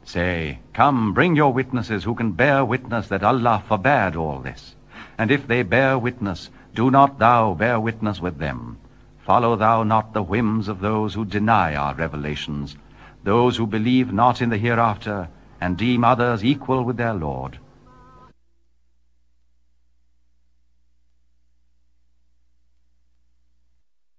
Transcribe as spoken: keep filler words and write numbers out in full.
Say, come, bring your witnesses who can bear witness that Allah forbade all this. And if they bear witness, do not thou bear witness with them. Follow thou not the whims of those who deny our revelations, those who believe not in the hereafter, and deem others equal with their Lord.